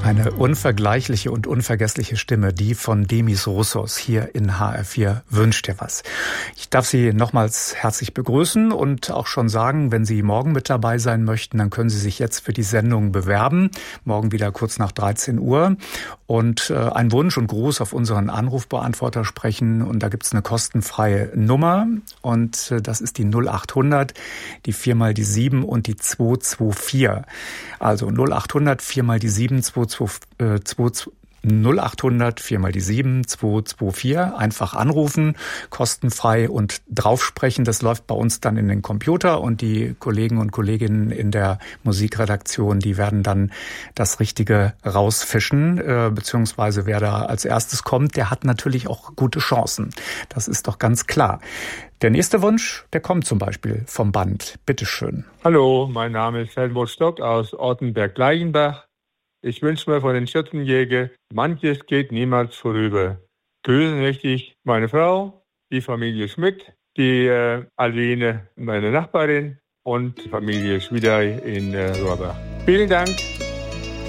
Eine unvergleichliche und unvergessliche Stimme, die von Demis Roussos hier in HR4 Wünscht dir was. Ich darf Sie nochmals herzlich begrüßen und auch schon sagen, wenn Sie morgen mit dabei sein möchten, dann können Sie sich jetzt für die Sendung bewerben. Morgen wieder kurz nach 13 Uhr und einen Wunsch und Gruß auf unseren Anrufbeantworter sprechen. Und da gibt's eine kostenfreie Nummer und das ist die 0800, die 4 mal die 7 und die 224. Also 0800 4 mal die 7 0800 4 mal die 7 224. Einfach anrufen, kostenfrei und draufsprechen. Das läuft bei uns dann in den Computer und die Kollegen und Kolleginnen in der Musikredaktion, die werden dann das Richtige rausfischen, beziehungsweise wer da als erstes kommt, der hat natürlich auch gute Chancen. Das ist doch ganz klar. Der nächste Wunsch, der kommt zum Beispiel vom Band. Bitteschön. Hallo, mein Name ist Helmut Stock aus Ortenberg-Gleichenbach. Ich wünsche mir von den Schürzenjäger, manches geht niemals vorüber. Grüßen richtig meine Frau, die Familie Schmidt, die Aline, meine Nachbarin und die Familie Schwiedei in Rohrbach. Vielen Dank.